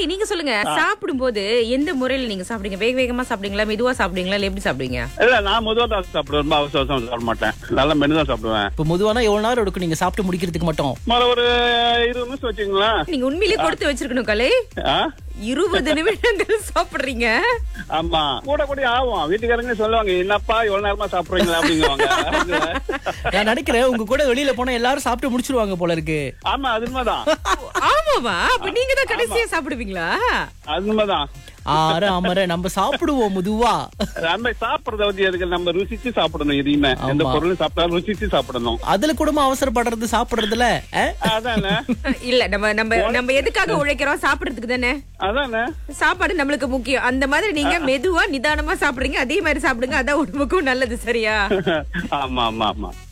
கலை, நீங்க சொல்லுங்க, சாப்பிடும்போது எந்த முறையில நீங்க சாப்பிடுங்க? வேக வேகமா சாப்பிடுங்களா, மெதுவா சாப்பிடுங்களா, இல்ல எப்படி சாப்பிடுவீங்க? இல்ல, நான் மெதுவா தான் சாப்பிடுவேன். ரொம்ப அவசரம் சாப்பிட மாட்டேன். நல்லா மென்னு தான் சாப்பிடுவேன். இப்ப மெதுவானா எவ்வளவு நேரம் எடுக்கும் நீங்க சாப்பிட்டு முடிக்கிறதுக்கு மட்டும்? ஒரு 20 நிமிஷம் வச்சுங்களேன். நீங்க உண்மையிலேயே கொடுத்து வச்சிருக்கணும் கலை. 20 நிமிடங்கள் சாப்பிடுறீங்க. ஆமா, கூட கூட ஆகும். வீட்டுக்காரங்க சொல்லுவாங்க, என்னப்பா இவ்வளவு நேரமா சாப்பிடுறீங்களா அப்படிங்குவாங்க. நான் நினைக்கிறேன் உங்க கூட வெளியில போனா எல்லாரும் சாப்பிட்டு முடிச்சிருவாங்க போல இருக்கு. ஆமா, அது உண்மைதான். ஆமாவா? அப்ப நீங்க தான் கடைசியா சாப்பிடுவீங்களா? அது உண்மைதான். அமர நம்ம சாப்பிடுவோம் மெதுவா. நம்ம சாப்பிடறத வந்து எதுக்கு, நம்ம ருசிச்சு சாப்பிடணும். எதையுமே எந்த பொருளும் சாப்பிட்டாலும் ருசிச்சு சாப்பிடணும். அதுல கூட அவசரப்படுறது சாப்பிடுறதுல அதானே. இல்ல, நம்ம எதுக்காக உழைக்கிறோம்? சாப்பிடுறதுக்கு தானே. அதானே, சாப்பாடு நம்மளுக்கு முக்கியம். அந்த மாதிரி நீங்க மெதுவா நிதானமா சாப்பிடுறீங்க, அதே மாதிரி சாப்பிடுங்க, அதான் உடம்புக்கும் நல்லது. சரியா? ஆமா ஆமா ஆமா.